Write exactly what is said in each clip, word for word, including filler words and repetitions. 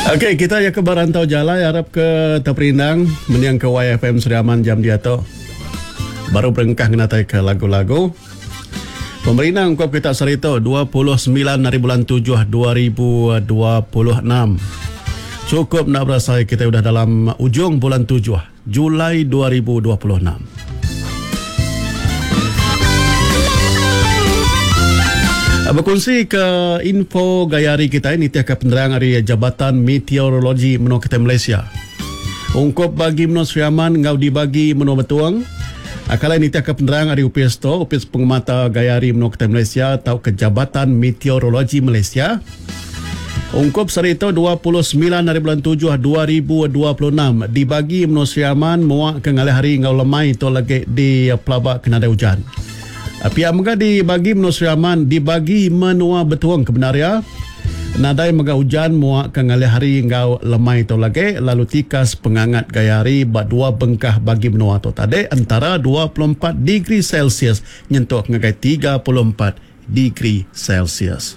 Okey, kita ya ke Barantau Jalai, harap ke Terperindang, meniang ke Y F M Seriaman jam dia tu. Baru berengkah ngenatai ke lagu-lagu. Pemerintah ungkap kita serita dua puluh sembilan hari bulan tujuh dua ribu dua puluh enam. Cukup nak berasa kita sudah dalam ujung bulan tujuh, Julai dua ribu dua puluh enam. Berkongsi ke info gayari kita ini tiap penerang dari Jabatan Meteorologi Menua kita Malaysia. Ungkap bagi Menua Seriaman ngau dibagi Menua Betuang. Akala ini tiap penerang dari U P S to, U P S Pengamata Gayari Menua kita Malaysia atau ke Jabatan Meteorologi Malaysia. Ungkap serita dua puluh sembilan hari bulan tujuh dua ribu dua puluh enam dibagi Menua Seriaman muak ke ngalih hari ngau lemai to lagi di Pelabak kena ada hujan. Pihak mega dibagi Menua Seriaman dibagi Menua Betuang kebenaria. Nadai mega hujan muak ke ngalih hari ngau lemai to lagi lalu tikas pengangat gayari bak dua bengkah bagi menua to tadi antara dua puluh empat degree Celsius nyentuk ngagai tiga puluh empat degree Celsius.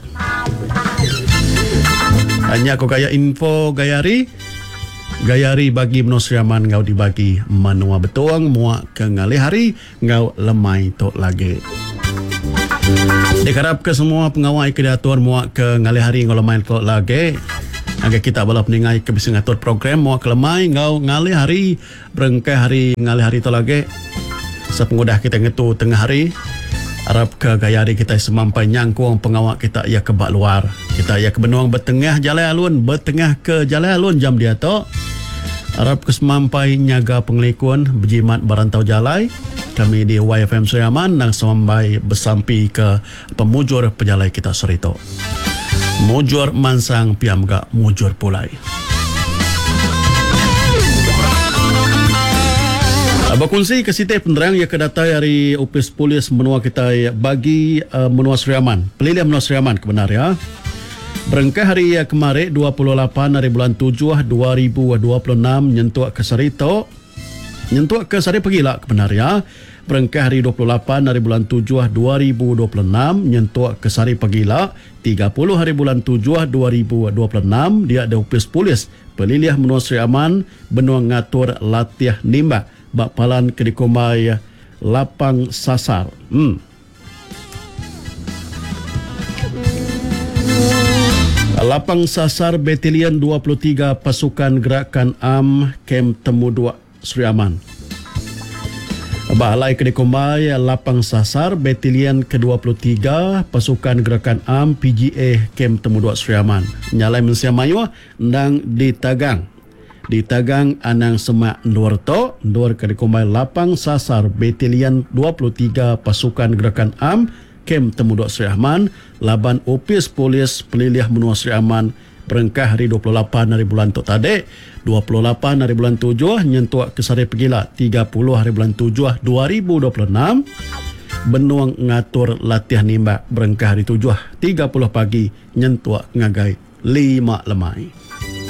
Hanya aku kaya info gayari. Gayari bagi Menua Seriaman ngau dibagi Menua Betuang muak ke ngalih hari ngau lemai tok lagi. Diharap ke semua pengawal kedatur muak ke ngalih hari ngau lemai tok lagi. Agar kita bala peningai ke bisa ngatur program muak ke lemai ngau ngalih hari berengkai hari ngalih hari tok lagi. Sepengudah kita ngetu tengah hari. Harap ke gayari kita semampai nyangkung pengawal kita ia ke bak luar. Kita ia ke benuang bertengah jalan alun, bertengah ke jalan alun jam dia tu. Harap ke semampai nyaga pengelikun berjimat Barantau Jalai. Kami di Y F M Seriaman dan semampai bersampi ke pemujur pejalai kita serito. Mujur mansang piamga mujur pulai. Berkongsi ke siti penerang yang kedatai dari U P S Polis menua kita bagi uh, Menua Seriaman. Pelilihan Menua Seriaman kebenar ya. Berengkah hari kemarin dua puluh lapan hari bulan tujuh dua ribu dua puluh enam nyentuak ke Sarito. Nyentuak ke Sari Pegila kebenar ya. Berengkah hari dua puluh lapan hari bulan tujuh dua ribu dua puluh enam nyentuak ke Sari Pegila. tiga puluh hari bulan tujuh dua ribu dua puluh enam dia ada U P S Polis Pelilihan Menua Seriaman benua ngatur latiah nimbak bakpalan kedikumai lapang sasar. Hmm. Lapang sasar Batalion dua puluh tiga Pasukan Gerakan A M Kem Temu dua Seriaman. Balai kedikumai lapang sasar Batalion ke dua puluh tiga Pasukan Gerakan A M P G A Kem Temu dua Seriaman. Nyalai Malaysia Mayu ndang ditagang. Di Tagang Anang Semak Nduarto, Nduar kedikumai lapang sasar Batalion dua puluh tiga Pasukan Gerakan A M Kem Temu dua Seriaman, laban U P S Polis Pelilihan Menua Seriaman berengkah hari dua puluh lapan hari bulan tu tadi, dua puluh lapan hari bulan tujuh nyentuak ke Sari Pegila, tiga puluh hari bulan tujuh dua ribu dua puluh enam benuang ngatur latihan nimbak berengkah hari tujuh tiga puluh pagi nyentuak ngagai lima lemai.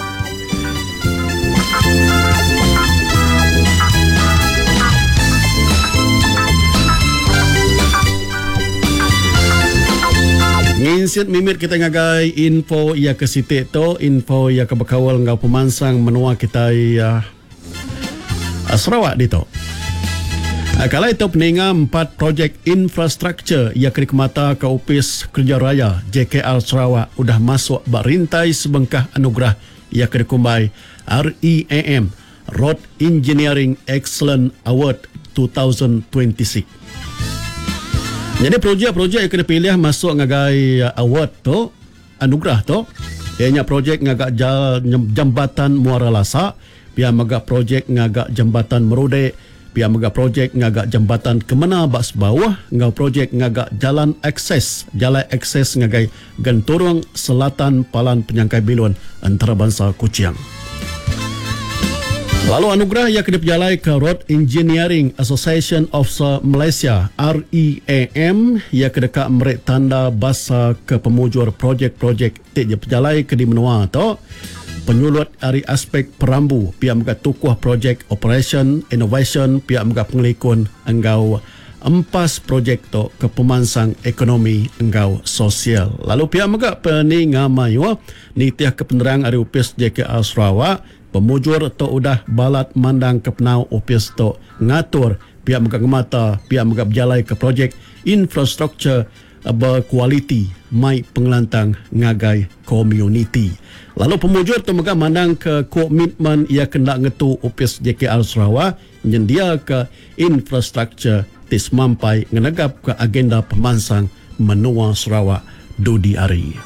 Nginsit mimit kita ngagai info ia ke siti to, info ia ke bekawal ngau pemansang menua kita ia uh, Sarawak di to. Uh, kalau itu peninga empat projek infrastruktur ia ke mata ke U P S Kerja Raya J K L Sarawak udah masuk berintai sebengkah anugerah ia ke dikumbai R E A M Road Engineering Excellence Award dua ribu dua puluh enam. Jadi projek-projek yang kena pilih masuk ngagai award tu, anugerah tu. Ianya projek ngagak jambatan Muara Lasa, pihak magak projek ngagak jambatan Merudek, pihak magak projek ngagak jambatan Kemana Bas Bawah, ngau projek ngagak jalan akses, jalan akses ngagai Genturung Selatan Palan Penyangkai Bilun antarabangsa Kuching. Lalu anugerah yang kedip jalai ke Road Engineering Association of Malaysia R E A M yang kedekat merik tanda basa ke pemujur projek-projek tik je pejalai ke di menua tu penyulut dari aspek perambu pihak muka tukuh projek operation innovation pihak muka pengelikun enggau empas projek to ke pemansang ekonomi engkau sosial. Lalu pihak megak peningamaiwa ni tiah kepenerang ari upis J K R Sarawak pemujur to udah balat mandang ke penau upis to ngatur pihak megak ngemata pihak megak berjalai ke projek infrastruktur berkualiti mai pengelantang ngagai community. Lalu pemujur tu megak mandang ke komitmen ia kena ngetu upis J K R Sarawak nyendia ke infrastruktur tis mampai ngenegap ke agenda pemansang menua Sarawak dudi ari.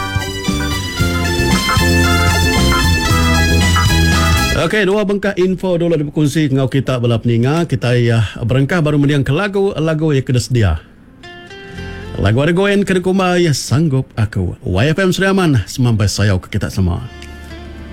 Okey, dua bengkah info dulu dikongsi ngau kita balap ninga. Kita ya berengkah baru mendiang ke lagu-lagu yang kena sedia. Lagu ada goen kena kumai sanggup aku. Y F M Seriaman semampai sayau ke kita semua.